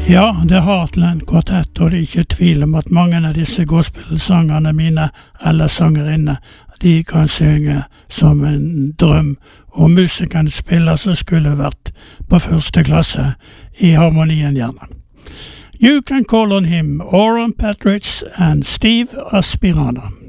Ja, det er Heartland Kvartett, og det er ikke tvil om at mange av disse gospelsangerne mine, eller sangerinne, de kan synge som en drøm, og musikerne spiller som skulle vært på første klasse i harmonien gjerne. You Can Call on Him, Oran Patridge and Steve Aspirana.